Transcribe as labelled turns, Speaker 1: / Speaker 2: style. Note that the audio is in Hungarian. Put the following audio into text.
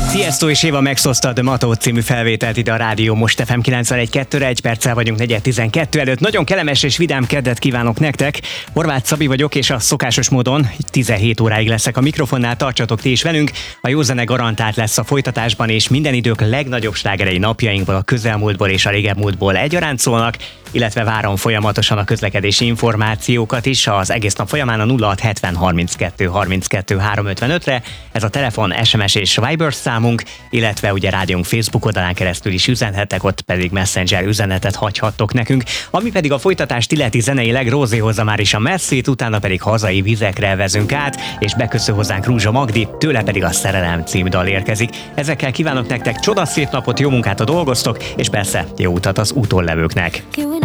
Speaker 1: Tiesto és Éva megszozta a The Mató című felvételt ide a Rádió Most FM 91.2-re, egy perccel vagyunk 4:12 előtt. Nagyon kellemes és vidám keddet kívánok nektek. Horváth Szabi vagyok, és a szokásos módon 17 óráig leszek a mikrofonnál, tartsatok ti is velünk. A jó zene garantált lesz a folytatásban, és minden idők legnagyobb slágerei napjainkból, a közelmúltból és a régebb múltból egyaránt szólnak, illetve várom folyamatosan a közlekedési információkat is az egész nap folyamán a 0670 32 32 355-re. Ez a telefon, SMS és Viber számunk, illetve ugye rádiónk Facebook oldalán keresztül is üzenhettek, ott pedig Messenger üzenetet hagyhattok nekünk. Ami pedig a folytatást illeti zeneileg, Rózé hozza már is a messzét, utána pedig hazai vizekre vezünk át, és beköszön hozzánk Rúzsa Magdi, tőle pedig a Szerelem című dal érkezik. Ezekkel kívánok nektek csodaszép napot, jó munkát, ha dolgoztok, és persze jó utat az úton levőknek.